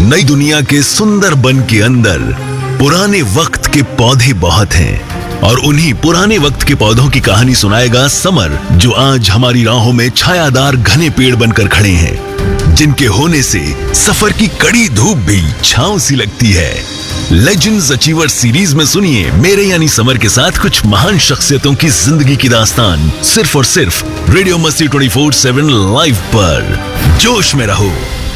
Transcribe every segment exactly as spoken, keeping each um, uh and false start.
नई दुनिया के सुंदर बन के अंदर पुराने वक्त के पौधे बहुत हैं और उन्हीं पुराने वक्त के पौधों की कहानी सुनाएगा समर, जो आज हमारी राहों में छायादार घने पेड़ बनकर खड़े हैं, जिनके होने से सफर की कड़ी धूप भी छांव सी लगती है। लेजेंड्स अचीवर सीरीज में सुनिए मेरे यानी समर के साथ कुछ महान शख्सियतों की जिंदगी की दास्तान, सिर्फ और सिर्फ रेडियो मस्ती ट्वेंटी फोर सेवन लाइव पर। जोश में रहो।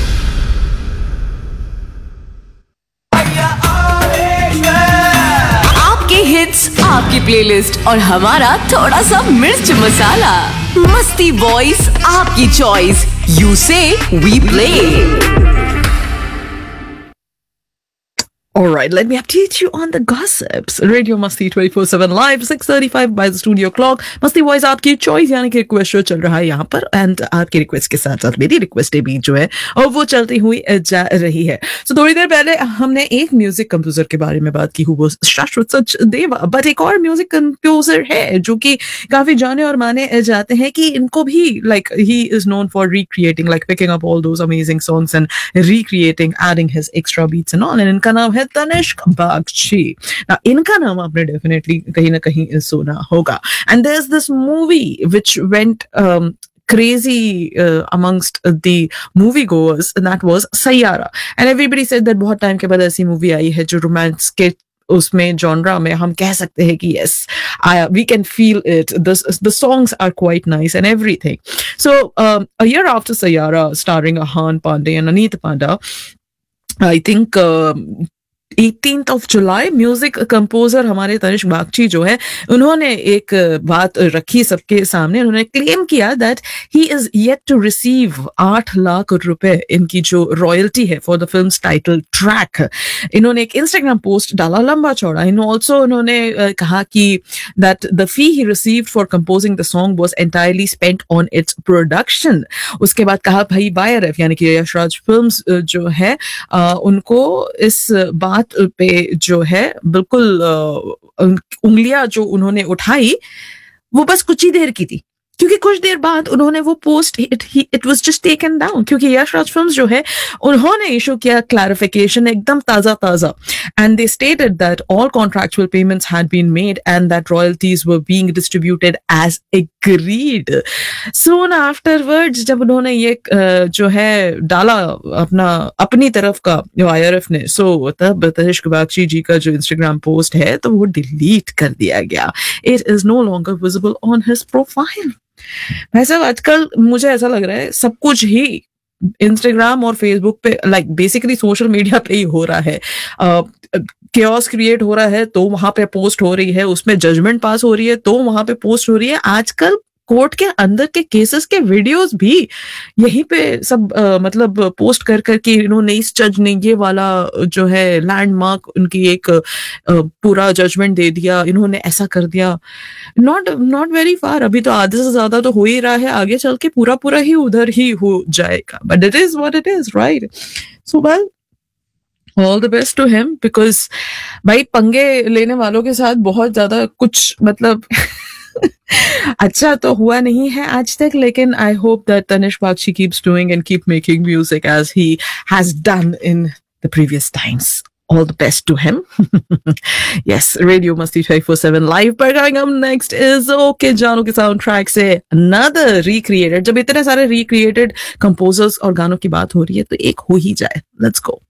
हिट्स, आपकी प्लेलिस्ट और हमारा थोड़ा सा मिर्च मसाला। मस्ती वॉइस आपकी चॉइस, यू से we play. Alright, let me update you on the gossips. Radio Masti twenty four seven live, six thirty-five by the studio clock. Masti Voice आपकी choice यानी कि रिक्वेस्ट शो चल रहा है यहाँ पर, एंड आपकी रिक्वेस्ट के साथ साथ मेरी रिक्वेस्टें भी जो है और वो चलती हुई जा रही है। so, थोड़ी देर पहले हमने एक म्यूजिक कंपोजर के बारे में बात की, वो शाश्वत सचदेवा, बट एक और म्यूजिक कंपोजर है जो कि काफी जाने और माने जाते हैं कि इनको भी like he is known for recreating, like picking up all those amazing songs and recreating, adding his extra beats and all, and इनका नाम है तनिष्क बागची। Now, इनका नाम आपने डेफिनेटली कहीं ना कहीं सुना होगा, and there's this movie which went um, crazy uh, amongst the movie goers, and that was Sayyara, and everybody said that बहुत टाइम के बाद ऐसी मूवी आई है जो रोमांस के उसमें जॉनरा में हम कह सकते हैं कि yes, I, we can feel it. The, the songs are quite nice and everything. So um, a year after Sayyara, starring Ahan Pandey and Anita Panda, I think um, eighteenth of July, music composer हमारे तनिष्क बागची जो है, उन्होंने एक बात रखी सबके सामने। उन्होंने क्लेम किया that he is yet to receive आठ लाख रुपए इनकी जो रॉयल्टी है for the films title track. इन्होंने एक इंस्टाग्राम पोस्ट डाला लंबा चौड़ा। इन ऑल्सो उन्होंने कहा कि that the fee he received for composing the song was entirely spent on its production. उसके बाद कहा भाई बायरफ यानी कि यशराज फिल्म्स जो है uh, उनको इस बात पे जो है बिल्कुल उंगलियां जो उन्होंने उठाई वो बस कुछ ही देर की थी, क्योंकि कुछ देर बाद उन्होंने वो post it it was just taken down, क्योंकि यशराज फिल्म्स जो है उन्होंने इशू किया क्लैरिफिकेशन एकदम ताजा ताजा, and they stated that all contractual payments had been made and that royalties were being distributed as agreed. Soon afterwards जब उन्होंने ये जो है डाला अपना अपनी तरफ का जो आई आर एफ ने, सो तब तनिष्क बागची जी का जो इंस्टाग्राम पोस्ट है तो वो डिलीट कर दिया गया। It is no longer visible on his profile. भाई साहब, आजकल मुझे ऐसा लग रहा है सब कुछ ही इंस्टाग्राम और फेसबुक पे, लाइक बेसिकली सोशल मीडिया पे ही हो रहा है। केओस क्रिएट हो रहा है तो वहां पे पोस्ट हो रही है, उसमें जजमेंट पास हो रही है तो वहां पे पोस्ट हो रही है। आजकल कोर्ट के अंदर के केसेस के वीडियोस भी यहीं पे सब आ, मतलब पोस्ट कर करके इन्होंने इस जज ने ये वाला जो है लैंडमार्क उनकी एक आ, पूरा जजमेंट दे दिया, इन्होंने ऐसा कर दिया। नॉट नॉट वेरी फार, अभी तो आधे से ज्यादा तो हो ही रहा है, आगे चल के पूरा पूरा ही उधर ही हो जाएगा। But it is what it is, right? So well, all the best to him, because भाई पंगे लेने वालों के साथ बहुत ज्यादा कुछ मतलब अच्छा तो हुआ नहीं है आज तक, लेकिन I hope that Tanishq Bagchi keeps doing and keep making music as he has done in the previous times. All the best to him. Yes, Radio Masti twenty four seven live पर coming up next is Okay Jano के soundtrack से another recreated। जब इतने सारे recreated composers और गानों की बात हो रही है तो एक हो ही जाए। Let's go.